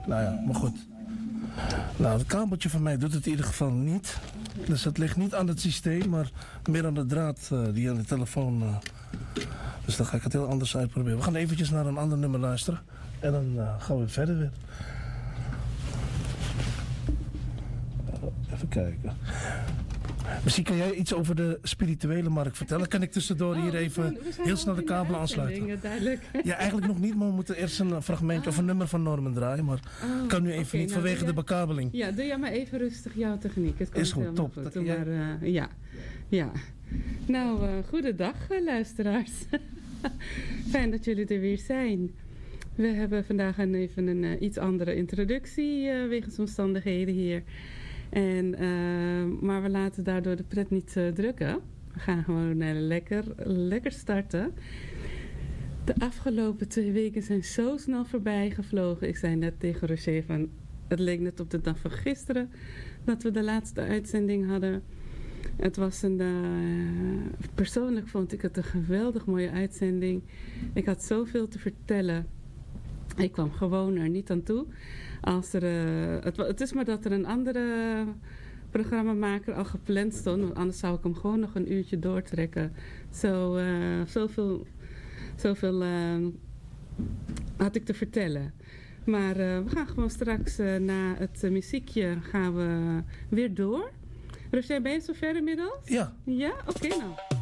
Nou ja, maar goed. Nou, het kabeltje van mij doet het in ieder geval niet. Dus het ligt niet aan het systeem, maar meer aan de draad die aan de telefoon... Dus dan ga ik het heel anders uitproberen. We gaan eventjes naar een ander nummer luisteren. En dan gaan we verder weer. Even kijken. Misschien kan jij iets over de spirituele markt vertellen. Kan ik tussendoor hier even heel snel de kabel aansluiten? Duidelijk. Ja, eigenlijk nog niet, maar we moeten eerst een fragmentje of een nummer van Norman draaien. Maar kan nu even niet vanwege de bekabeling. Ja, doe jij maar even rustig jouw techniek. Het komt is goed, top. Goed. Ja. Nou, goedendag luisteraars. Fijn dat jullie er weer zijn. We hebben vandaag even een iets andere introductie wegens omstandigheden hier. Maar we laten daardoor de pret niet drukken. We gaan gewoon lekker starten. De afgelopen 2 weken zijn zo snel voorbij gevlogen. Ik zei net tegen Roger van... Het leek net op de dag van gisteren dat we de laatste uitzending hadden. Het was persoonlijk vond ik het een geweldig mooie uitzending. Ik had zoveel te vertellen. Ik kwam gewoon er niet aan toe. Het is maar dat er een andere programmamaker al gepland stond. Want anders zou ik hem gewoon nog een uurtje doortrekken. Zoveel had ik te vertellen. Maar we gaan gewoon straks na het muziekje gaan we weer door. Roger, ben je zover inmiddels? Ja. Ja? Oké, nou.